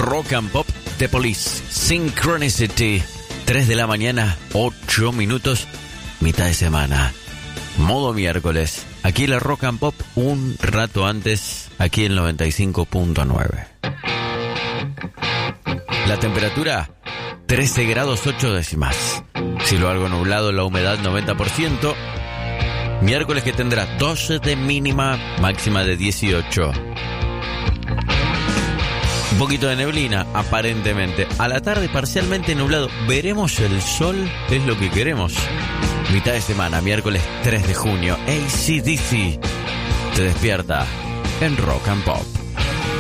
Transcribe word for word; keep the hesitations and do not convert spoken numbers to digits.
Rock and Pop, The Police, Synchronicity. tres de la mañana, ocho minutos, mitad de semana. Modo miércoles. Aquí la Rock and Pop un rato antes, aquí en noventa y cinco punto nueve. La temperatura, trece grados ocho décimas. Cielo algo nublado, la humedad noventa por ciento. Miércoles que tendrá doce de mínima, máxima de dieciocho. Un poquito de neblina, aparentemente. A la tarde parcialmente nublado. Veremos el sol, es lo que queremos. Mitad de semana, miércoles tres de junio. A C/D C te despierta en Rock and Pop.